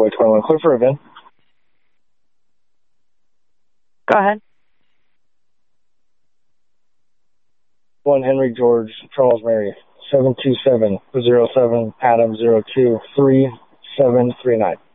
Charlie 21. Clear for a VIN. Go ahead. 1 Henry George Charles Mary 72707 Adam 02 3739.